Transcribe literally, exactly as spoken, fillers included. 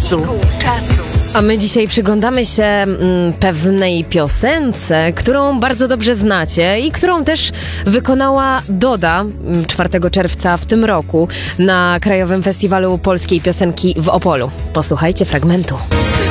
czasu. czasu. A my dzisiaj przyglądamy się mm, pewnej piosence, którą bardzo dobrze znacie i którą też wykonała Doda mm, czwartego czerwca w tym roku na Krajowym Festiwalu Polskiej Piosenki w Opolu. Posłuchajcie fragmentu.